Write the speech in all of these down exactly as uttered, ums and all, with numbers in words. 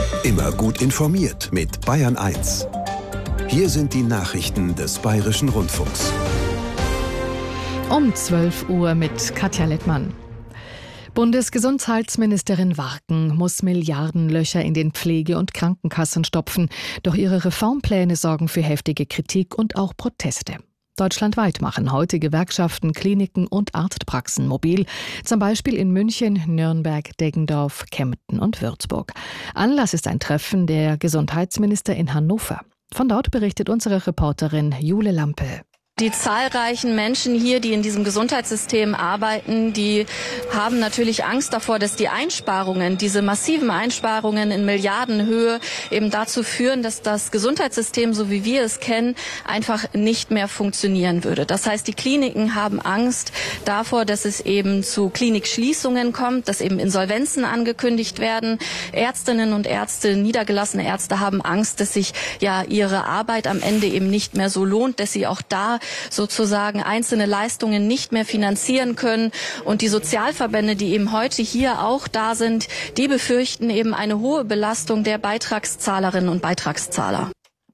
Immer gut informiert mit Bayern eins. Hier sind die Nachrichten des Bayerischen Rundfunks. Um zwölf Uhr mit Katja Lettmann. Bundesgesundheitsministerin Warken muss Milliardenlöcher in den Pflege- und Krankenkassen stopfen. Doch ihre Reformpläne sorgen für heftige Kritik und auch Proteste. Deutschlandweit machen heute Gewerkschaften, Kliniken und Arztpraxen mobil. Zum Beispiel in München, Nürnberg, Deggendorf, Kempten und Würzburg. Anlass ist ein Treffen der Gesundheitsminister in Hannover. Von dort berichtet unsere Reporterin Jule Lampe. Die zahlreichen Menschen hier, die in diesem Gesundheitssystem arbeiten, die haben natürlich Angst davor, dass die Einsparungen, diese massiven Einsparungen in Milliardenhöhe eben dazu führen, dass das Gesundheitssystem, so wie wir es kennen, einfach nicht mehr funktionieren würde. Das heißt, die Kliniken haben Angst davor, dass es eben zu Klinikschließungen kommt, dass eben Insolvenzen angekündigt werden. Ärztinnen und Ärzte, niedergelassene Ärzte haben Angst, dass sich ja ihre Arbeit am Ende eben nicht mehr so lohnt, dass sie auch da sozusagen einzelne Leistungen nicht mehr finanzieren können. Und die Sozialverbände, die eben heute hier auch da sind, die befürchten eben eine hohe Belastung der Beitragszahlerinnen und Beitragszahler.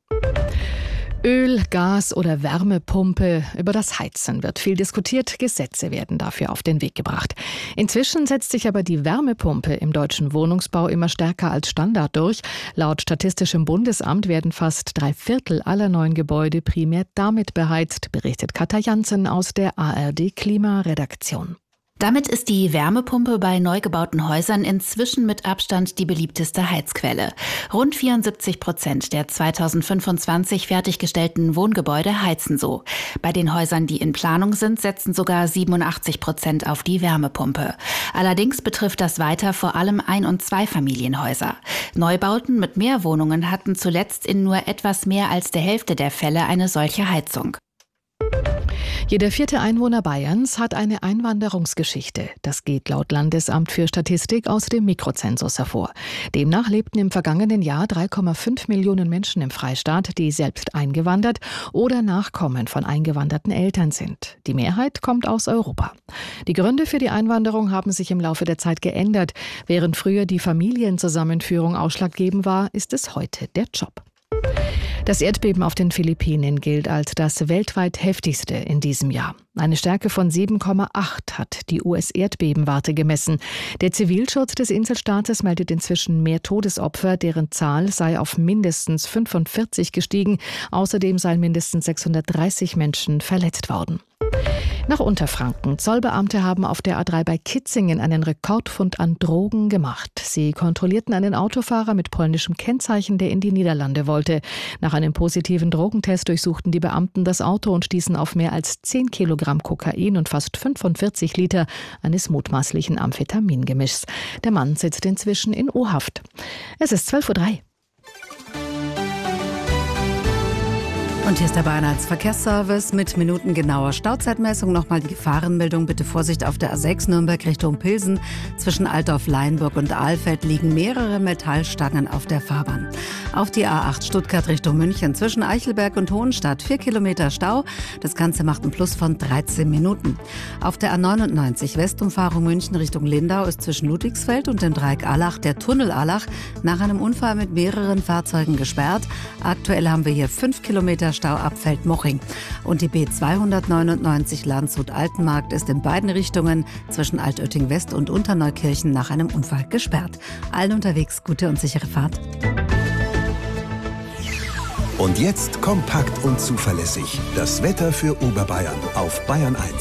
Öl, Gas oder Wärmepumpe. Über das Heizen wird viel diskutiert. Gesetze werden dafür auf den Weg gebracht. Inzwischen setzt sich aber die Wärmepumpe im deutschen Wohnungsbau immer stärker als Standard durch. Laut Statistischem Bundesamt werden fast drei Viertel aller neuen Gebäude primär damit beheizt, berichtet Katja Jansen aus der A R D-Klimaredaktion. Damit ist die Wärmepumpe bei neu gebauten Häusern inzwischen mit Abstand die beliebteste Heizquelle. Rund vierundsiebzig Prozent der zweitausendfünfundzwanzig fertiggestellten Wohngebäude heizen so. Bei den Häusern, die in Planung sind, setzen sogar siebenundachtzig Prozent auf die Wärmepumpe. Allerdings betrifft das weiter vor allem Ein- und Zweifamilienhäuser. Neubauten mit mehr Wohnungen hatten zuletzt in nur etwas mehr als der Hälfte der Fälle eine solche Heizung. Jeder vierte Einwohner Bayerns hat eine Einwanderungsgeschichte. Das geht laut Landesamt für Statistik aus dem Mikrozensus hervor. Demnach lebten im vergangenen Jahr drei Komma fünf Millionen Menschen im Freistaat, die selbst eingewandert oder Nachkommen von eingewanderten Eltern sind. Die Mehrheit kommt aus Europa. Die Gründe für die Einwanderung haben sich im Laufe der Zeit geändert. Während früher die Familienzusammenführung ausschlaggebend war, ist es heute der Job. Das Erdbeben auf den Philippinen gilt als das weltweit heftigste in diesem Jahr. Eine Stärke von sieben Komma acht hat die U S-Erdbebenwarte gemessen. Der Zivilschutz des Inselstaates meldet inzwischen mehr Todesopfer, deren Zahl sei auf mindestens fünfundvierzig gestiegen. Außerdem seien mindestens sechshundertdreißig Menschen verletzt worden. Nach Unterfranken. Zollbeamte haben auf der A drei bei Kitzingen einen Rekordfund an Drogen gemacht. Sie kontrollierten einen Autofahrer mit polnischem Kennzeichen, der in die Niederlande wollte. Nach einem positiven Drogentest durchsuchten die Beamten das Auto und stießen auf mehr als zehn Kilogramm Kokain und fast fünfundvierzig Liter eines mutmaßlichen Amphetamingemischs. Der Mann sitzt inzwischen in U-Haft. Es ist zwölf Uhr drei. Und hier ist der Bayern als Verkehrsservice mit minutengenauer Stauzeitmessung. Nochmal die Gefahrenmeldung. Bitte Vorsicht auf der A sechs Nürnberg Richtung Pilsen. Zwischen Altdorf-Leinburg und Ahlfeld liegen mehrere Metallstangen auf der Fahrbahn. Auf die A acht Stuttgart Richtung München. Zwischen Eichelberg und Hohenstadt vier Kilometer Stau. Das Ganze macht einen Plus von dreizehn Minuten. Auf der A neunundneunzig Westumfahrung München Richtung Lindau ist zwischen Ludwigsfeld und dem Dreieck Allach der Tunnel Allach nach einem Unfall mit mehreren Fahrzeugen gesperrt. Aktuell haben wir hier fünf Kilometer Stau ab Feldmoching. Und die B zweihundertneunundneunzig Landshut-Altenmarkt ist in beiden Richtungen zwischen Altötting West und Unterneukirchen nach einem Unfall gesperrt. Allen unterwegs gute und sichere Fahrt. Und jetzt kompakt und zuverlässig das Wetter für Oberbayern auf Bayern eins.